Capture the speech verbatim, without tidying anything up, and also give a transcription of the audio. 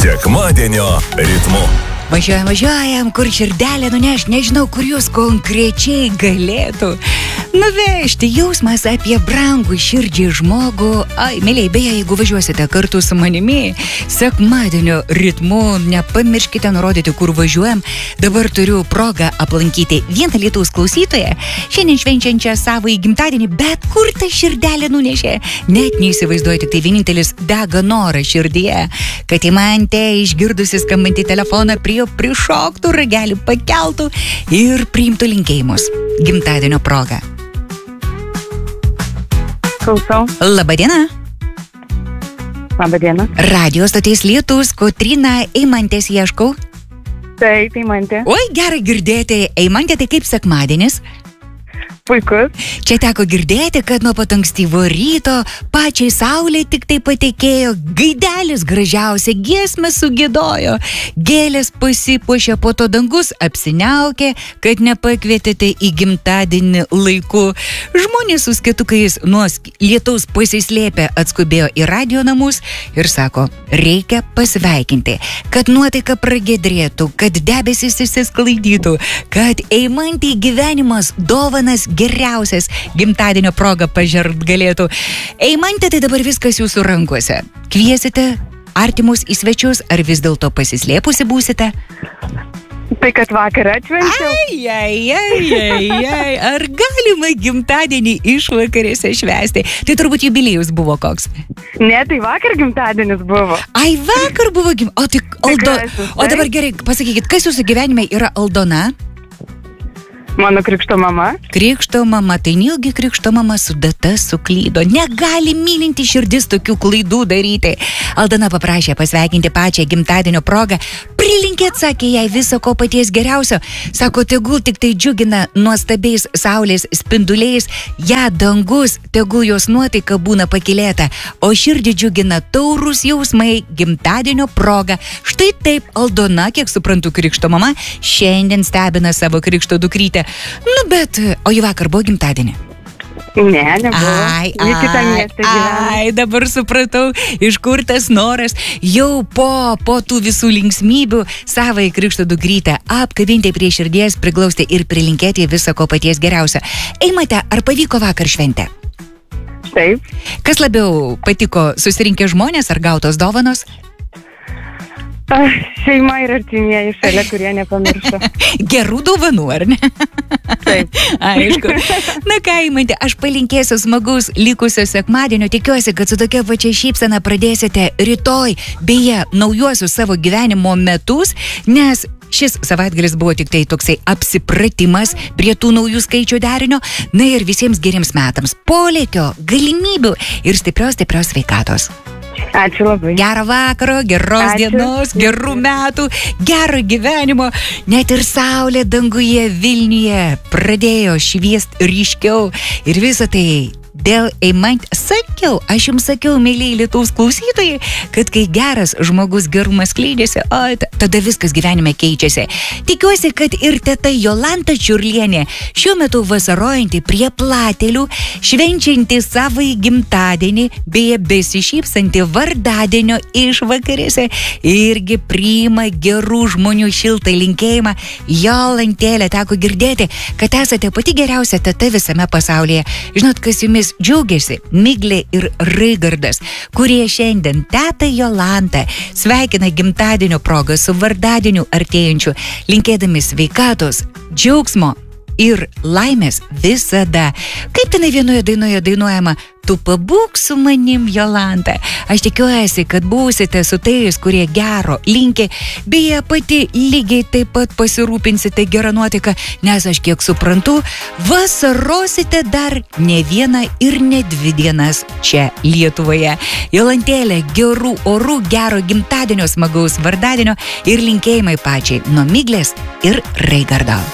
Sekmadienio ritmu. Važiuojam, važiuojam, kur širdelė nuneš, nežinau, kur jūs konkrečiai galėtų nuvežti. Jausmas apie brangų širdžiai žmogų. Ai, mėlyje, beje, jeigu važiuosite kartu su manimi, sekmadienio ritmu, nepamirškite nurodyti, kur važiuojam. Dabar turiu progą aplankyti vieną Lietuvos klausytoją, šiandien švenčiančią savo gimtadienį, bet kur ta širdelė nunešė? Net neįsivaizduoju, tik tai vienintelis dega noras širdyje, kad įmantė išgirdusi skambantį telefoną prie prišoktų, ragelį pakeltų ir priimtų linkėjimus gimtadienio proga. Klausau. Labadiena. Labadiena. Radio stoties Lietus, Kotryna, Eimantės ieškau. Taip, Eimantė. Oi, gerai girdėti. Eimantė, tai kaip sekmadienis? Puikus. Čia teko girdėti, kad nuo pat ankstyvo ryto pačiai saulė tik tai patekėjo, gaidelis gražiausia, giesmę sugiedojo, gėlės pasipuošė, po to dangus apsiniaukė, kad nepakvietėte į gimtadienį laiku. Žmonės su skėtukais nuo lietaus pasislėpę atskubėjo į radio namus ir sako, reikia pasveikinti, kad nuotaika pragiedrėtų, kad debesys išsisklaidytų, kad Eimantei gyvenimas dovanas geriausias gimtadienio proga pažert galėtų. Eimantė, tai dabar viskas jūsų rankose. Kviesite artimus į svečius, ar vis dėlto pasislėpusi būsite? Tai, kad vakar atšvenčiau. Ai, ai, ai, ai, ai. Ar galima gimtadienį išvakarėse švęsti? Tai turbūt jubiliejus buvo koks? Ne, tai vakar gimtadienis buvo. Ai, vakar buvo gim... O, tik Aldo... o dabar gerai, pasakykit, kas jūsų gyvenime yra Aldona? Mano krikšto mama. Krikšto mama, tai neilgi krikšto mama su data suklydo. Negali mylinti širdis tokių klaidų daryti. Aldona paprašė pasveikinti pačią gimtadienio progą. Prilinkėt, sakė jai, viso ko paties geriausio. Sako, tegul tik tai džiugina nuostabiais saulės spinduliais. Ja dangus, tegul jos nuotaika būna pakilėta. O širdį džiugina taurus jausmai gimtadienio proga. Štai taip Aldona, kiek suprantu, krikšto mama, šiandien stebina savo krikšto dukrytę. Nu, bet, o į vakar buvo gimtadienį? Ne, nebuvo. Ai, Į kitą miestą gyvenu. ai, dabar supratau, iš kur tas noras jau po, po tų visų linksmybių savai krikšto dukrytę apkabinti prie širdies, priglausti ir prilinkėti viso ko paties geriausio. Eimate, ar pavyko vakar šventę? Taip. Kas labiau patiko, susirinkę žmonės ar gautos dovanos? Ah, šeima ir artimieji šalia, kurie nepamiršo. Gerų dovanų, ar ne? Taip. Aišku. Na ką, Eimantė, aš palinkėsiu smagaus likusio sekmadienio. Tikiuosi, kad su tokia pačia šypsena pradėsite rytoj, beje, naujuosius savo gyvenimo metus, nes šis savaitgalis buvo tik tai toksai apsipratimas prie tų naujų skaičių derinio. Na ir visiems geriems metams polėkio, galimybių ir stiprios, stiprios sveikatos. Ačiū labai. Gero vakaro, geros Ačiū. dienos, gerų metų, gero gyvenimo. Net ir saulė danguje Vilniuje pradėjo šviest ryškiau. Ir visą tai dėl Eimantės. Sakiau, aš jums sakiau, mėlyje Lietuvos klausytojai, kad kai geras žmogus gerumas skleidžiasi, o tada viskas gyvenime keičiasi. Tikiuosi, kad ir teta Jolanta Čiurlienė, šiuo metu vasarojanti prie platelių, švenčianti savo gimtadienį, beje besišypsanti vardadienio išvakarėse, irgi priima gerų žmonių šiltą linkėjimą. Jolantėlė, teko girdėti, kad esate pati geriausia teta visame pasaulyje. Žinot, kas jumis džiaugiasi? Miglė ir Raigardas, kurie šiandien tetą Jolantą sveikina gimtadienio progą su vardadieniu artėjančiu, linkėdami sveikatos, džiaugsmo ir laimės visada. Kaip tenai vienoje dainoje dainuojama, tu pabūk su manim, Jolanta. Aš tikiuosi, kad būsite su tais, kurie gero linki, beje pati lygiai taip pat pasirūpinsite gerą nuotaiką, nes aš kiek suprantu, vasarosite dar ne vieną ir ne dvi dienas čia Lietuvoje. Jolantėlė, gerų orų, gero gimtadienio, smagaus vardadienio ir linkėjimai pačiai nuo Miglės ir Raigardo.